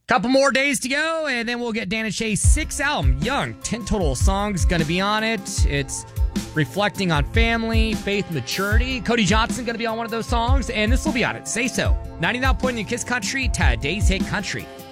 Couple more days to go, and then we'll get Dan and Shay's 6th album, Young. 10 total songs going to be on it. It's reflecting on family, faith, maturity. Cody Johnson going to be on one of those songs, and this will be on it. Say So. 99 point in Kiss Country, today's hit country.